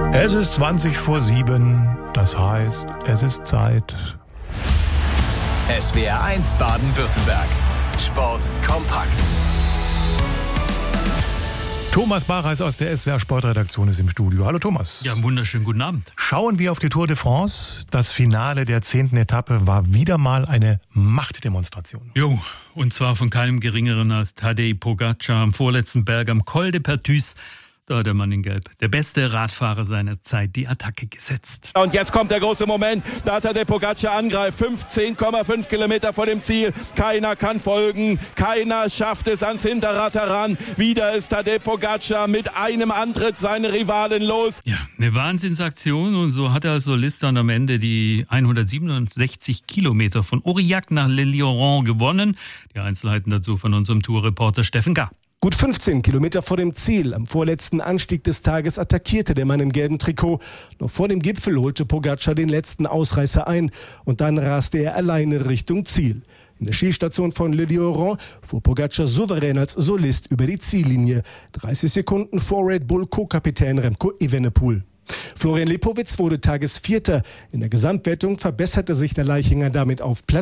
Es ist 7:20, das heißt, es ist Zeit. SWR 1 Baden-Württemberg. Sport kompakt. Thomas Barreis aus der SWR Sportredaktion ist im Studio. Hallo Thomas. Ja, einen wunderschönen guten Abend. Schauen wir auf die Tour de France. Das Finale der 10. Etappe war wieder mal eine Machtdemonstration. Jo, und zwar von keinem Geringeren als Tadej Pogačar am vorletzten Berg am Col de Perthus. Da hat der Mann in Gelb, der beste Radfahrer seiner Zeit, die Attacke gesetzt. Und jetzt kommt der große Moment, da Tadej Pogačar angreift, 15,5 Kilometer vor dem Ziel. Keiner kann folgen, keiner schafft es ans Hinterrad heran. Wieder ist Tadej Pogačar mit einem Antritt seine Rivalen los. Ja, eine Wahnsinnsaktion, und so hat er als Solist dann am Ende die 167 Kilometer von Aurillac nach Le Lieuran gewonnen. Die Einzelheiten dazu von unserem Tourreporter Steffen Gahr. Gut 15 Kilometer vor dem Ziel, am vorletzten Anstieg des Tages, attackierte der Mann im gelben Trikot. Noch vor dem Gipfel holte Pogačar den letzten Ausreißer ein und dann raste er alleine Richtung Ziel. In der Skistation von Le Lieuran fuhr Pogačar souverän als Solist über die Ziellinie. 30 Sekunden vor Red Bull Co-Kapitän Remco Evenepoel. Florian Lipowitz wurde Tagesvierter. In der Gesamtwertung verbesserte sich der Leichinger damit auf Platz